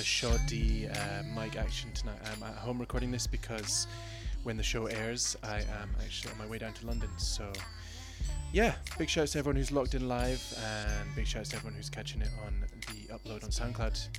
shoddy mic action tonight. I'm at home recording this because when the show airs, I am actually on my way down to London. So, yeah, big shouts to everyone who's locked in live, and big shouts to everyone who's catching it on the upload on SoundCloud.